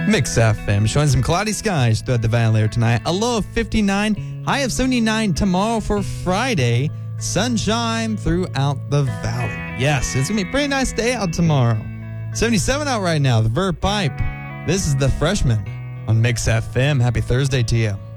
Mix FM showing some cloudy skies throughout the valley tonight. A low of 59, high of 79 tomorrow for Friday. Sunshine throughout the valley. Yes, it's going to be a pretty nice day out tomorrow. 77 out right now, the Verve Pipe. This is The Freshman on Mix FM. Happy Thursday to you.